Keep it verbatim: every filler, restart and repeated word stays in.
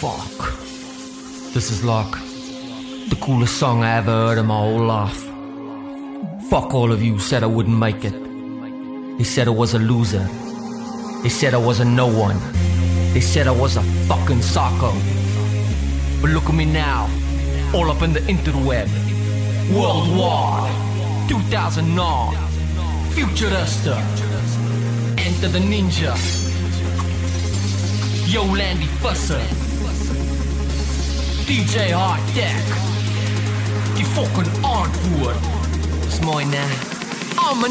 Fuck. This is like the coolest song I ever heard in my whole life. Fuck all of you who said I wouldn't make it. They said I was a loser. They said I was a no one. They said I was a fucking psycho. But look at me now, all up in the interweb. Worldwide, two thousand nine, Futurista, Enter the Ninja, Yo Landy Fusser, D J Hard Deck, die fucking antwoord is mooi, né? I'm a